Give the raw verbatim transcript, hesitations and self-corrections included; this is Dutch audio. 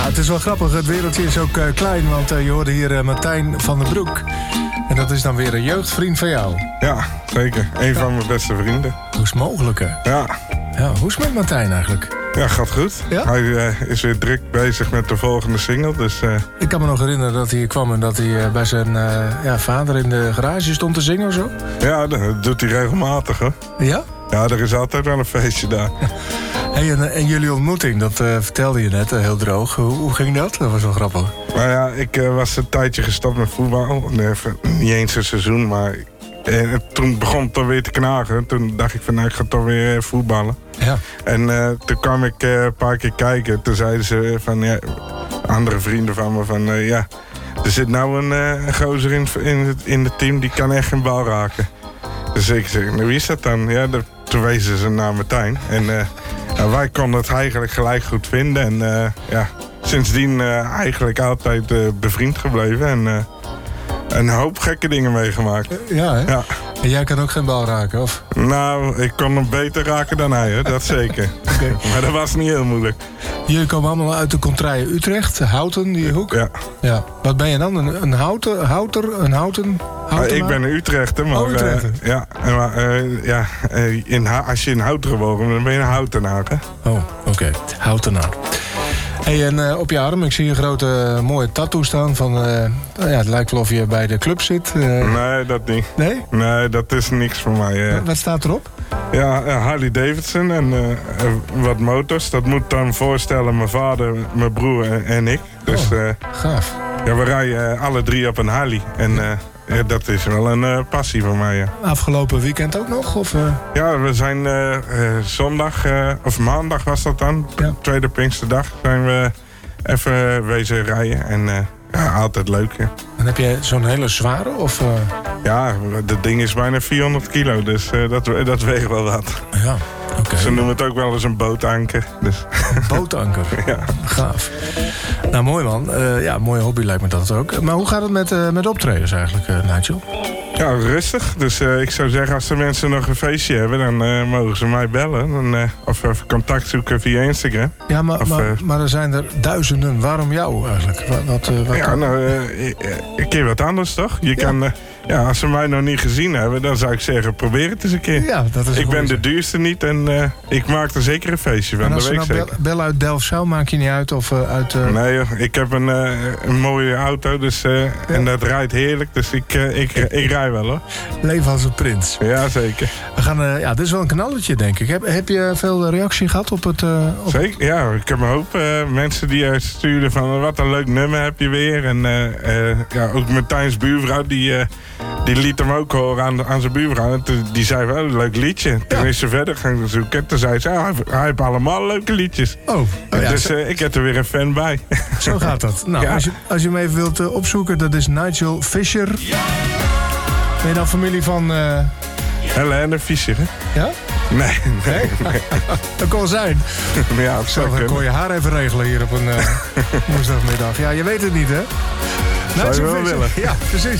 Nou, het is wel grappig. Het wereldje is ook uh, klein, want uh, je hoorde hier uh, Martijn van den Broek. En dat is dan weer een jeugdvriend van jou. Ja, zeker. Een ja. van mijn beste vrienden. Hoe is het mogelijk, hè? Ja. Ja, hoe is het met Martijn eigenlijk? Ja, gaat goed. Ja? Hij uh, is weer druk bezig met de volgende single. Dus, uh... Ik kan me nog herinneren dat hij kwam en dat hij uh, bij zijn uh, ja, vader in de garage stond te zingen of zo. Ja, dat doet hij regelmatig, hoor. Ja? Ja, er is altijd wel een feestje daar. Hey, en, en jullie ontmoeting, dat uh, vertelde je net, uh, heel droog. Hoe, hoe ging dat? Dat was wel grappig. Nou ja, ik uh, was een tijdje gestopt met voetbal. Nee, niet eens een seizoen, maar... En toen begon het toch weer te knagen. Toen dacht ik van, nou, ik ga toch weer voetballen. Ja. En uh, toen kwam ik uh, een paar keer kijken. Toen zeiden ze van, ja, andere vrienden van me van, uh, ja... Er zit nou een, uh, een gozer in, in, het, in het team, die kan echt geen bal raken. Dus ik zeg, nou, wie is dat dan? Ja, de, toen wezen ze naar Martijn. En uh, nou, wij konden het eigenlijk gelijk goed vinden. En uh, ja, sindsdien uh, eigenlijk altijd uh, bevriend gebleven. En uh, een hoop gekke dingen meegemaakt. Ja, hè? Ja. En jij kan ook geen bal raken, of? Nou, ik kon hem beter raken dan hij, hè? Dat zeker. Okay. Maar dat was niet heel moeilijk. Jullie komen allemaal uit de contraille Utrecht, Houten, die hoek. Ja. Ja. Wat ben je dan? Een, een houten, houter, een houten? Uh, ik ben een Utrechter, maar... Oh, Utrechter. Uh, ja, maar, uh, ja uh, in, als je in Houten woont, dan ben je een Houtenaar, hè? Oh, oké. Okay. Houtenaar. Hey, en uh, op je arm, ik zie een grote uh, mooie tattoo staan van... Uh, ja, het lijkt wel of je bij de club zit. Uh... Nee, dat niet. Nee? Nee, dat is niks voor mij. Uh. Wat, wat staat erop? Ja, uh, Harley Davidson en uh, uh, wat motors. Dat moet dan voorstellen mijn vader, mijn broer en, en ik. Dus, oh, uh, gaaf. Ja, we rijden uh, alle drie op een Harley. En uh, ja, dat is wel een uh, passie van mij, ja. Afgelopen weekend ook nog? Of, uh... Ja, we zijn uh, uh, zondag, uh, of maandag was dat dan, ja. Tweede Pinksterdag, zijn we even wezen rijden. En uh, ja, altijd leuk, ja. En heb je zo'n hele zware? Of, uh... Ja, dat ding is bijna vierhonderd kilo, dus uh, dat, dat weegt wel wat. Ja, oké. Okay. Ze noemen het ook wel eens een bootanker. Dus. Bootanker? Ja. Gaaf. Nou, mooi man. Uh, ja, mooie hobby lijkt me dat ook. Maar hoe gaat het met, uh, met optredens eigenlijk, uh, Nigel? Ja, rustig. Dus uh, ik zou zeggen, als de mensen nog een feestje hebben, dan uh, mogen ze mij bellen. Dan, uh, of even contact zoeken via Instagram. Ja, maar, of, maar, uh, maar er zijn er duizenden. Waarom jou eigenlijk? Wat, wat, uh, wat ja, kan... nou, uh, een keer wat anders toch? Je ja. kan... Uh, Ja, als ze mij nog niet gezien hebben, dan zou ik zeggen, probeer het eens een keer. Ja, dat is ik ben de duurste niet en uh, ik maak er zeker een feestje van. En als dat ze nou bellen uit Delfzijl, maak je niet uit? Of uh, uit, uh... Nee, joh, ik heb een, uh, een mooie auto dus, uh, ja. en dat rijdt heerlijk. Dus ik, uh, ik, ik, ik rij wel, hoor. Leef als een prins. Ja, zeker. We gaan, uh, ja, dit is wel een knalletje, denk ik. Heb, heb je veel reactie gehad op het... Uh, op... Zeker, ja. Ik heb een hoop uh, mensen die uh, sturen van wat een leuk nummer heb je weer. En uh, uh, ja, ook Martijn's buurvrouw, die, uh, die liet hem ook horen aan, aan zijn buurvrouw. En die zei wel, een leuk liedje. Toen ja. is ze verder gaan zoeken. Toen zei ze, ah, hij heeft allemaal leuke liedjes. Oh, oh ja, dus zo... uh, ik heb er weer een fan bij. Zo gaat dat. Nou, ja. als, je, als je hem even wilt uh, opzoeken, dat is Nigel Fisher. Ben je dan familie van... Uh... Helene Fischer, hè? Ja? Nee, nee, nee. Dat kon zijn. Ja, dat Zo, dan kon je haar even regelen hier op een uh, woensdagmiddag. Ja, je weet het niet, hè? Zou je wel willen. Ja, precies.